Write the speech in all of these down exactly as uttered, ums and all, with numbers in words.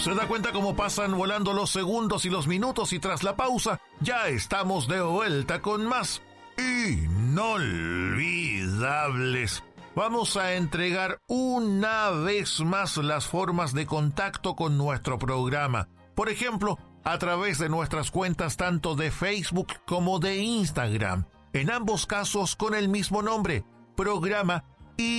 ¿Se da cuenta cómo pasan volando los segundos y los minutos? Y tras la pausa, ya estamos de vuelta con más inolvidables. Vamos a entregar una vez más las formas de contacto con nuestro programa. Por ejemplo, a través de nuestras cuentas tanto de Facebook como de Instagram. En ambos casos con el mismo nombre, Programa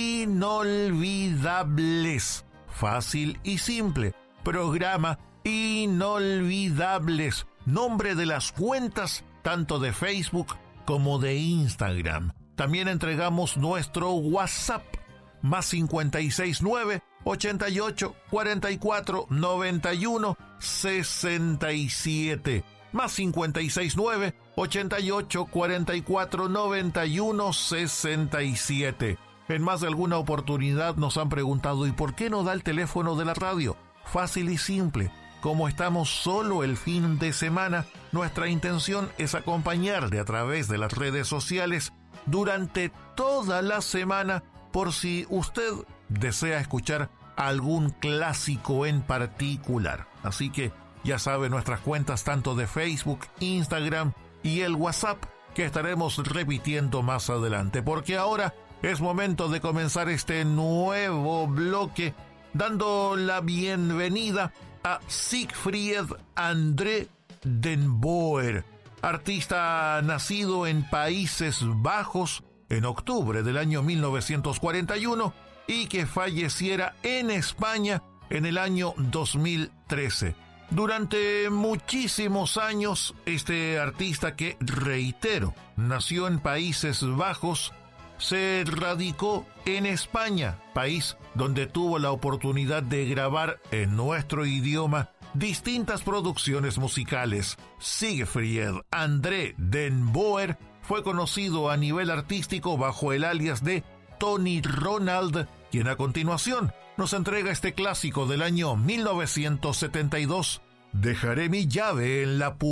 Inolvidables. Fácil y simple. Programa Inolvidables. Nombre de las cuentas tanto de Facebook como de Instagram. También entregamos nuestro WhatsApp. Más cincuenta y seis nueve, ochenta y ocho, cuarenta y cuatro, noventa y uno, sesenta y siete. Más cincuenta y seis nueve, ochenta y ocho, cuarenta y cuatro, noventa y uno, sesenta y siete. En más de alguna oportunidad nos han preguntado ¿y por qué no da el teléfono de la radio? Fácil y simple. Como estamos solo el fin de semana, nuestra intención es acompañarle a través de las redes sociales durante toda la semana por si usted desea escuchar algún clásico en particular. Así que ya sabe nuestras cuentas tanto de Facebook, Instagram y el WhatsApp que estaremos repitiendo más adelante, porque ahora es momento de comenzar este nuevo bloque dando la bienvenida a Siegfried André Den Boer, artista nacido en Países Bajos en octubre del año mil novecientos cuarenta y uno y que falleciera en España en el año dos mil trece. Durante muchísimos años, este artista que, reitero, nació en Países Bajos, se radicó en España, país donde tuvo la oportunidad de grabar en nuestro idioma distintas producciones musicales. Siegfried André Den Boer fue conocido a nivel artístico bajo el alias de Tony Ronald, quien a continuación nos entrega este clásico del año mil novecientos setenta y dos, Dejaré mi llave en la puerta.